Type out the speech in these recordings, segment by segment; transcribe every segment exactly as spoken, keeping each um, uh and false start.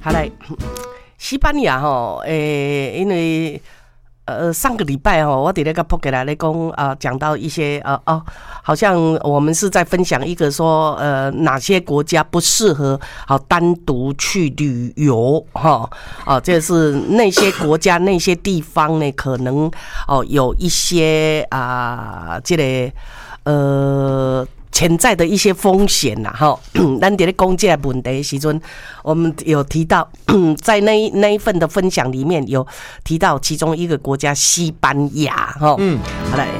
好来，西班牙哈，诶，因为呃上个礼拜哈，我伫那个 podcast 来讲啊，讲到一些呃哦，好像我们是在分享一个说呃哪些国家不适合好单独去旅游哈啊，这是那些国家那些地方呢，可能哦有一些啊这个呃。潜在的一些风险呐，哈，咱在咧讲这个问题的时阵，我们有提到，在那一那一份的分享里面有提到其中一个国家西班牙，哈，嗯，好来，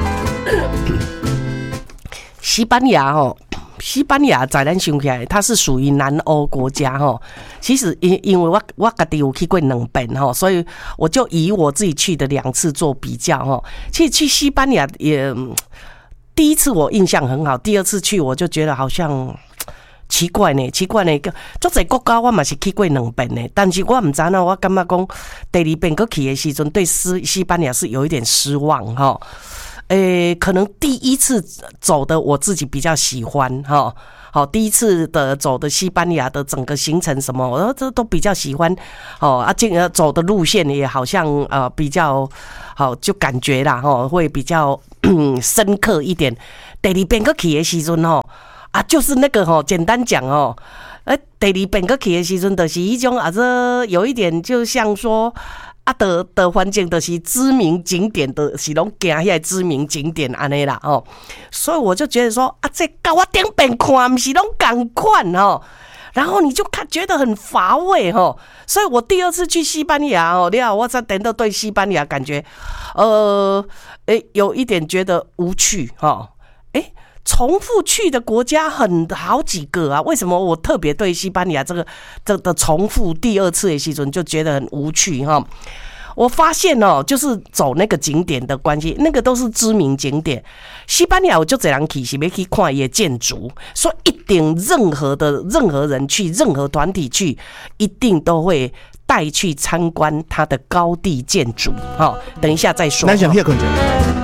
西班牙哈，西班牙在咱想起来，它是属于南欧国家哈。其实因因为我我家己有去过两遍哈，所以我就以我自己去的两次做比较哈。其实去西班牙也。第一次我印象很好，第二次去我就觉得好像奇怪呢，奇怪呢，足侪国家我嘛是去过两遍呢，但是我唔知道，我感觉讲第二遍去的时阵，对西西班牙是有一点失望哈。诶、欸，可能第一次走的我自己比较喜欢哈。好，第一次的走的西班牙的整个行程什么，我这都比较喜欢。哦啊，这个走的路线也好像呃比较好，就感觉啦哈，会比较深刻一点。第二遍去的时阵吼，啊，就是那个吼，简单讲哦，呃，第二遍去的时阵，就是一种啊，这有一点就像说。啊的的环境就是知名景点的，是拢行遐知名景点安尼啦哦，所以我就觉得说啊，这跟我顶边看不是拢同款哦，然后你就看觉得很乏味哦，所以我第二次去西班牙哦，你看我才等到对西班牙感觉，呃，诶，有一点觉得无趣哈，诶。重复去的国家很好几个啊，为什么我特别对西班牙这个这的重复第二次的时阵就觉得很无趣哈？我发现哦，就是走那个景点的关系，那个都是知名景点。西班牙我就这样去是要去看一些建筑，所以一定任何的任何人去，任何团体去，一定都会带去参观它的高地建筑。好，等一下再说。 咱先歇困一下。